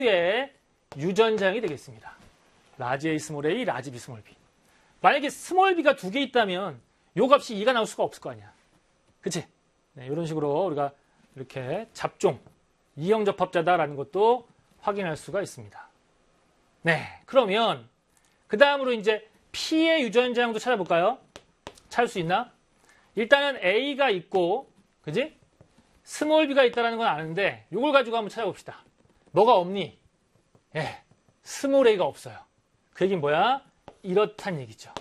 의 유전자형이 되겠습니다. 라지 A, 스몰 A, 라지 B, 스몰 B. 만약에 스몰 B가 두 개 있다면 요 값이 2가 나올 수가 없을 거 아니야. 그치? 네, 이런 식으로 우리가 이렇게 잡종, 이형접합자다라는 것도 확인할 수가 있습니다. 네, 그러면 그 다음으로 이제 P의 유전자형도 찾아볼까요? 찾을 수 있나? 일단은 A가 있고, 그지? 스몰 B가 있다는 건 아는데 이걸 가지고 한번 찾아봅시다. 뭐가 없니? 예, 스몰 A가 없어요. 그 얘기는 뭐야? 이렇단 얘기죠.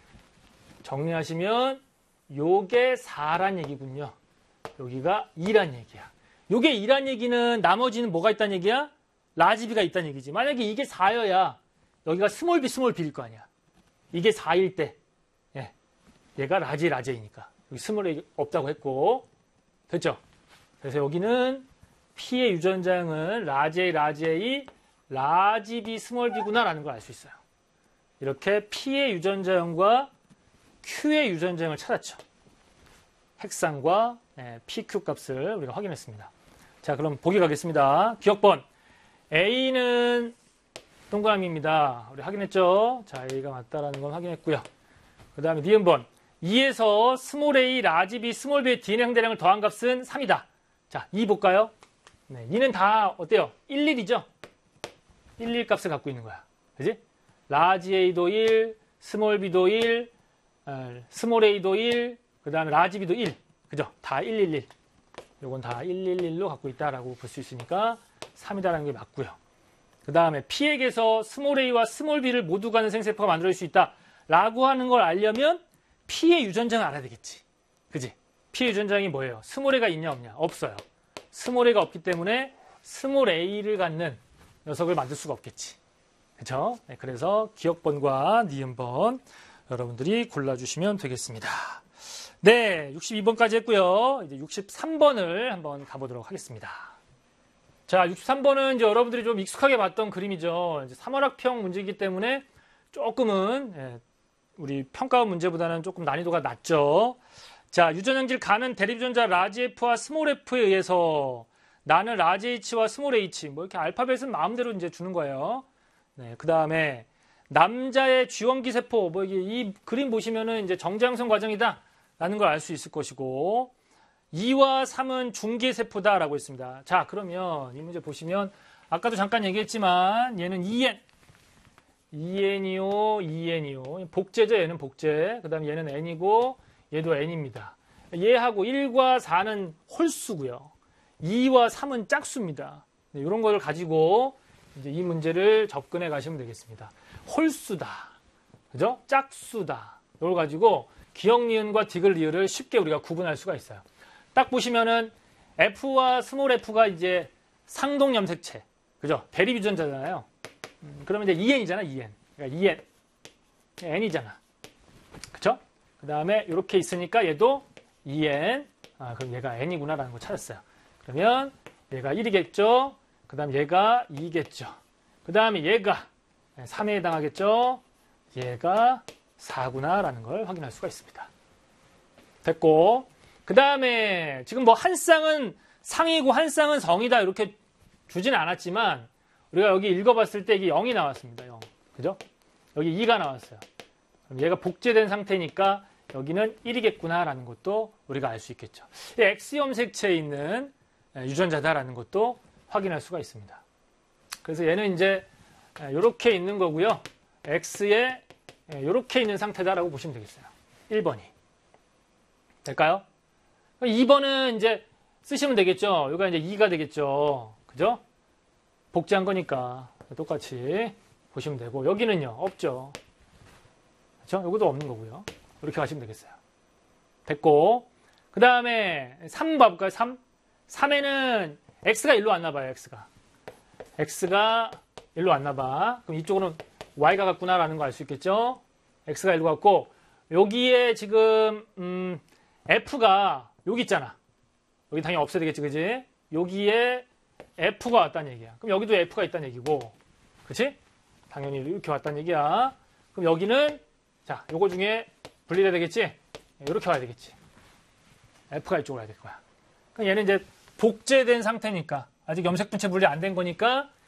정리하시면 요게 4란 얘기군요. 여기가 2란 얘기야. 요게 2란 얘기는 나머지는 뭐가 있다는 얘기야? 라지 B가 있다는 얘기지. 만약에 이게 4여야 여기가 스몰 B, 스몰 B일 거 아니야. 이게 4일 때 예, 얘가 라지 A니까 여기 스몰 A 없다고 했고 됐죠? 그래서 여기는 P의 유전자형은 라지 A, 라지 B, 스몰 B구나 라는 걸 알 수 있어요. 이렇게 P의 유전자형과 Q의 유전자형을 찾았죠. 핵상과 PQ 값을 우리가 확인했습니다. 자, 그럼 보기 가겠습니다. 기억번. A는 동그라미입니다. 우리 확인했죠? 자, A가 맞다라는 건 확인했고요. 그 다음에 니은번. 2에서 스몰 A, 라지 B, 스몰 B의 DNA 형대량을 더한 값은 3이다. 자, 2 볼까요? 네, 2는 다 어때요? 11이죠? 11 값을 갖고 있는 거야. 그지? 라지 A도 1, 스몰 B도 1, 스몰 A도 1, 그 다음에 라지 B도 1. 그죠? 다 111. 요건 다 111로 갖고 있다라고 볼 수 있으니까 3이다라는 게 맞고요. 그 다음에 P에게서 스몰 A와 스몰 B를 모두 가는 생세포가 만들어질 수 있다. 라고 하는 걸 알려면 P의 유전자를 알아야 되겠지. 그지? P의 유전자형이 뭐예요? 스몰 A가 있냐 없냐? 없어요. 스몰 A가 없기 때문에 스몰 A를 갖는 녀석을 만들 수가 없겠지. 그렇죠? 네, 그래서 기억번과 니은번 여러분들이 골라주시면 되겠습니다. 네, 62번까지 했고요. 이제 63번을 한번 가보도록 하겠습니다. 자, 63번은 이제 여러분들이 좀 익숙하게 봤던 그림이죠. 이제 3월학평 문제이기 때문에 조금은 우리 평가원 문제보다는 조금 난이도가 낮죠. 자, 유전형질 가는 대립유전자 라지 F와 스몰 F에 의해서 나는 라지 H와 스몰 H 뭐 이렇게 알파벳은 마음대로 이제 주는 거예요. 네, 그 다음에 남자의 쥐원기 세포 뭐 이 그림 보시면은 이제 정자형성 과정이다 라는 걸 알 수 있을 것이고 2와 3은 중계 세포다라고 했습니다. 자, 그러면 이 문제 보시면 아까도 잠깐 얘기했지만 얘는 EN 2N이요. 복제죠. 얘는 복제. 그 다음에 얘는 N이고 얘도 N입니다. 얘하고 1과 4는 홀수고요. 2와 3은 짝수입니다. 네, 이런 걸 가지고 이제 이 문제를 접근해 가시면 되겠습니다. 홀수다. 그죠? 짝수다. 이걸 가지고 기역 니은과 디귿 리을을 쉽게 우리가 구분할 수가 있어요. 딱 보시면은 F와 스몰 F가 이제 상동 염색체. 그죠? 대립 유전자잖아요. 그러면 이제 EN이잖아, EN. 그러니까 EN. N이잖아. 그쵸? 그 다음에 이렇게 있으니까 얘도 EN. 아, 그럼 얘가 N이구나라는 걸 찾았어요. 그러면 얘가 1이겠죠? 그 다음 얘가 2겠죠. 그 다음에 얘가 3에 해당하겠죠? 얘가 4구나라는 걸 확인할 수가 있습니다. 됐고. 그 다음에 지금 뭐 한 쌍은 상이고 한 쌍은 성이다 이렇게 주진 않았지만 우리가 여기 읽어봤을 때 이게 0이 나왔습니다. 0. 그죠? 여기 2가 나왔어요. 그럼 얘가 복제된 상태니까 여기는 1이겠구나라는 것도 우리가 알 수 있겠죠. X 염색체에 있는 유전자다라는 것도 확인할 수가 있습니다. 그래서 얘는 이제 이렇게 있는 거고요. X에 이렇게 있는 상태다라고 보시면 되겠어요. 1번이. 될까요? 2번은 이제 쓰시면 되겠죠. 여기가 이제 2가 되겠죠. 그죠? 복제한 거니까 똑같이 보시면 되고 여기는요. 없죠. 그렇죠? 여기도 없는 거고요. 이렇게 가시면 되겠어요. 됐고 그 다음에 3 봐볼까요? 3. 3에는 X가 일로 왔나 봐요. X가 일로 왔나 봐. 그럼 이쪽으로는 Y가 갔구나라는 거 알 수 있겠죠? X가 일로 갔고 여기에 지금 F가 여기 있잖아. 여기 당연히 없어야 되겠지, 그지? 여기에 F가 왔다는 얘기야. 그럼 여기도 F가 있다는 얘기고, 그치? 당연히 이렇게 왔다는 얘기야. 그럼 여기는 자, 요거 중에 분리돼야 되겠지? 이렇게 와야 되겠지. F가 이쪽으로 와야 될 거야. 그럼 얘는 이제 복제된 상태니까 아직 염색분체 분리 안 된 거니까